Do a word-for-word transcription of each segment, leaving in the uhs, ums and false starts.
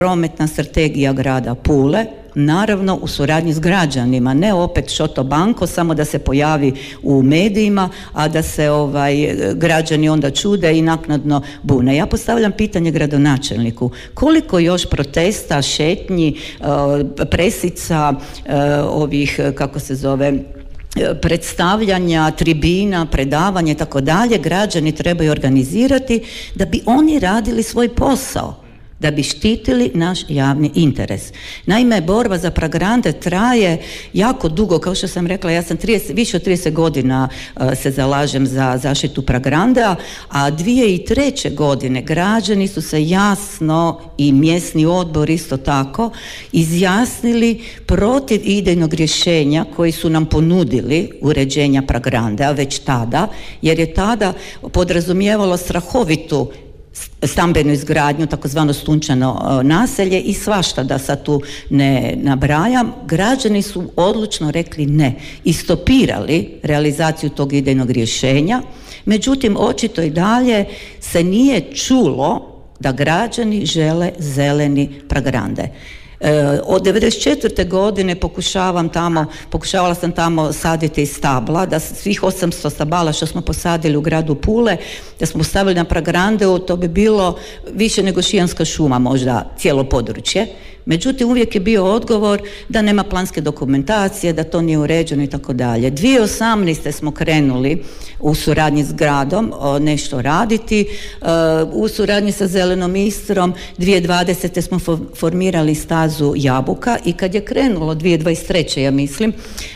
prometna strategija grada Pule, naravno u suradnji s građanima, ne opet šoto banko, samo da se pojavi u medijima, a da se ovaj, građani onda čude i naknadno bune. Ja postavljam pitanje gradonačelniku, koliko još protesta, šetnji, presica, ovih, kako se zove, predstavljanja, tribina, predavanja i tako dalje, građani trebaju organizirati da bi oni radili svoj posao, da bi štitili naš javni interes. Naime, borba za pragrande traje jako dugo, kao što sam rekla, ja sam trideset, više od trideset godina uh, se zalažem za zaštitu pragranda, a dvije tisuće treće. godine građani su se jasno i mjesni odbor isto tako izjasnili protiv idejnog rješenja koji su nam ponudili uređenja pragrande, a već tada, jer je tada podrazumijevalo strahovitu stambenu izgradnju, takozvano sunčano naselje i svašta, da sad tu ne nabrajam. Građani su odlučno rekli ne i stopirali realizaciju tog idejnog rješenja. Međutim, očito i dalje se nije čulo da građani žele zeleni pragrande. Od devedeset četvrte. godine pokušavam tamo, pokušavala sam tamo saditi stabla, da svih osamsto stabala što smo posadili u gradu Pule, da smo postavili na pragrandeu, to bi bilo više nego Šijanska šuma, možda cijelo područje. Međutim, uvijek je bio odgovor da nema planske dokumentacije, da to nije uređeno i tako dalje. dvije tisuće osamnaeste. smo krenuli u suradnji s gradom nešto raditi, u suradnji sa Zelenom Istrom. dvije tisuće dvadesete. smo formirali stazu Jabuka i kad je krenulo dvije tisuće dvadeset treće. ja mislim,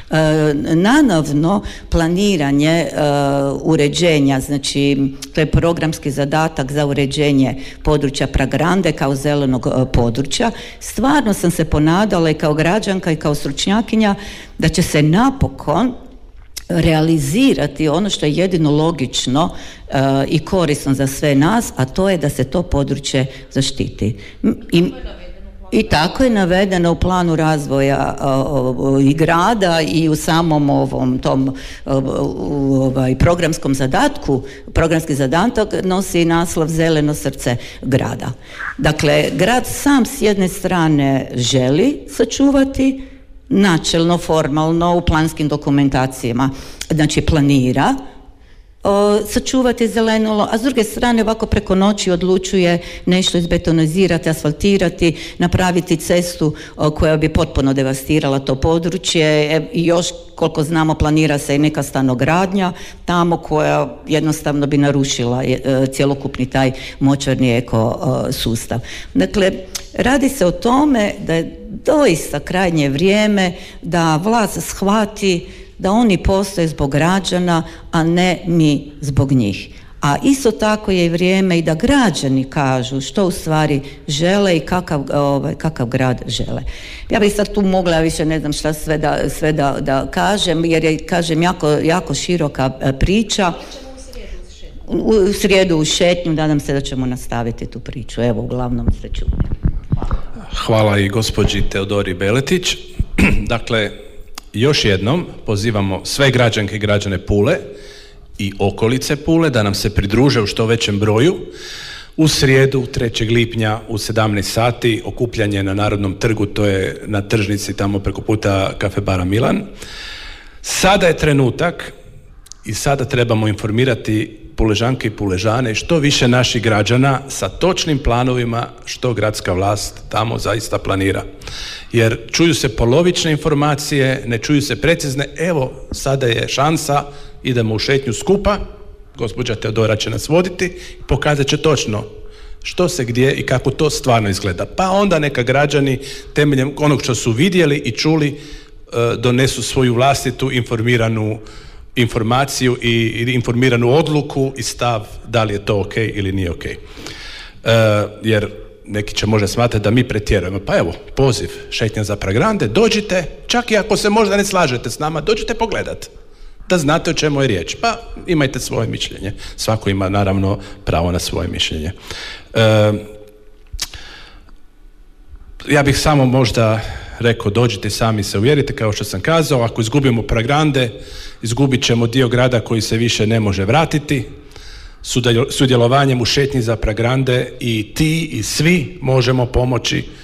nanavno planiranje uređenja, znači to je programski zadatak za uređenje područja pragrande kao zelenog područja. Stvarno sam se ponadala i kao građanka i kao stručnjakinja da će se napokon realizirati ono što je jedino logično uh, i korisno za sve nas, a to je da se to područje zaštiti. I, I tako je navedeno u planu razvoja uh, i grada i u samom ovom tom uh, ovaj, programskom zadatku. Programski zadatak nosi naslov Zeleno srce grada. Dakle, grad sam s jedne strane želi sačuvati, načelno, formalno, u planskim dokumentacijama, znači planira o, sačuvati zeleno, a s druge strane ovako preko noći odlučuje nešto izbetonizirati, asfaltirati, napraviti cestu o, koja bi potpuno devastirala to područje. E, i još koliko znamo planira se i neka stanogradnja tamo koja jednostavno bi narušila e, cjelokupni taj močvarni eko o, sustav. Dakle, radi se o tome da je doista krajnje vrijeme da vlast shvati da oni postoje zbog građana, a ne mi zbog njih. A isto tako je i vrijeme i da građani kažu što u stvari žele i kakav, ovaj, kakav grad žele. Ja bih sad tu mogla, više ne znam šta sve da, sve da, da kažem, jer je, kažem, jako, jako široka priča. U, u srijedu u šetnju, nadam se da ćemo nastaviti tu priču. Evo, uglavnom se čuli. Hvala. Hvala i gospođi Teodori Beletić. Dakle, još jednom pozivamo sve građanke i građane Pule i okolice Pule da nam se pridruže u što većem broju u srijedu trećeg lipnja u sedamnaest sati, okupljanje na Narodnom trgu, to je na tržnici tamo preko puta Kafe bara Milan. Sada je trenutak i sada trebamo informirati Puležanke i Puležane i što više naših građana sa točnim planovima što gradska vlast tamo zaista planira. Jer čuju se polovične informacije, ne čuju se precizne. Evo, sada je šansa, idemo u šetnju skupa, gospođa Teodora će nas voditi i pokazat će točno što se gdje i kako to stvarno izgleda. Pa onda neka građani temeljem onog što su vidjeli i čuli donesu svoju vlastitu informiranu informaciju i informiranu odluku i stav da li je to ok ili nije ok. E, jer neki će možda smatrati da mi pretjerujemo. Pa evo, poziv, šetnja za pragrande, dođite, čak i ako se možda ne slažete s nama, dođite pogledat, da znate o čemu je riječ. Pa imajte svoje mišljenje. Svako ima naravno pravo na svoje mišljenje. E, ja bih samo možda rekao, dođite sami se uvjerite, kao što sam kazao, ako izgubimo pragrande, izgubit ćemo dio grada koji se više ne može vratiti. sudjelovanjem u šetnji za Pragrande i ti i svi možemo pomoći